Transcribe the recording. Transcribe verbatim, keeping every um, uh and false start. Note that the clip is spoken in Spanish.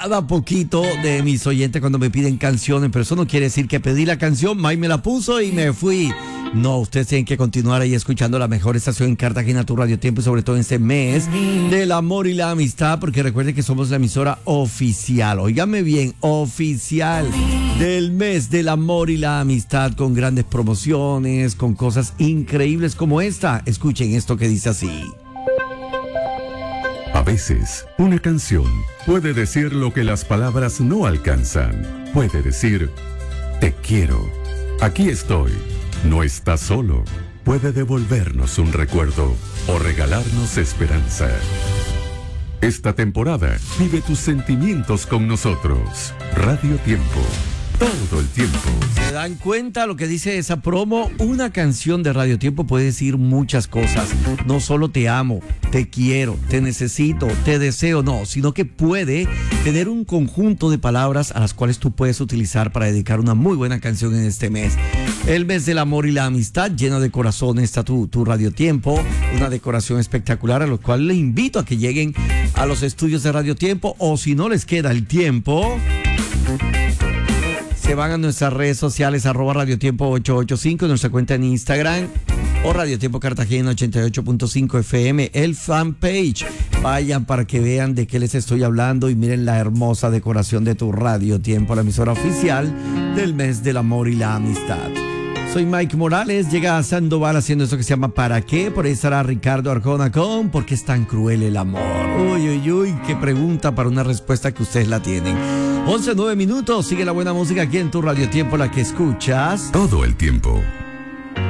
cada poquito de mis oyentes cuando me piden canciones, pero eso no quiere decir que pedí la canción, Mike me la puso y me fui. No, ustedes tienen que continuar ahí escuchando la mejor estación en Cartagena, tu Radio Tiempo, y sobre todo en este mes del amor y la amistad, porque recuerden que somos la emisora oficial, óigame bien, oficial del mes del amor y la amistad, con grandes promociones, con cosas increíbles como esta. Escuchen esto que dice así. A veces, una canción puede decir lo que las palabras no alcanzan. Puede decir, te quiero, aquí estoy, no estás solo. Puede devolvernos un recuerdo o regalarnos esperanza. Esta temporada, vive tus sentimientos con nosotros. Radio Tiempo. Todo el tiempo. ¿Se dan cuenta lo que dice esa promo? Una canción de Radio Tiempo puede decir muchas cosas. No solo te amo, te quiero, te necesito, te deseo, no, sino que puede tener un conjunto de palabras a las cuales tú puedes utilizar para dedicar una muy buena canción en este mes. El mes del amor y la amistad, lleno de corazón está tu, tu Radio Tiempo, una decoración espectacular, a lo cual le invito a que lleguen a los estudios de Radio Tiempo, o si no les queda el tiempo, se van a nuestras redes sociales, arroba Radio Tiempo ocho ocho cinco, nuestra cuenta en Instagram, o Radio Tiempo Cartagena ochenta y ocho punto cinco F M, el fanpage. Vayan para que vean de qué les estoy hablando y miren la hermosa decoración de tu Radio Tiempo, la emisora oficial del mes del amor y la amistad. Soy Mike Morales, llega a Sandoval haciendo esto que se llama ¿Para qué? Por ahí estará Ricardo Arjona con ¿Por qué es tan cruel el amor? Uy, uy, uy, qué pregunta para una respuesta que ustedes la tienen. once, nueve minutos, sigue la buena música aquí en tu Radio Tiempo, la que escuchas todo el tiempo.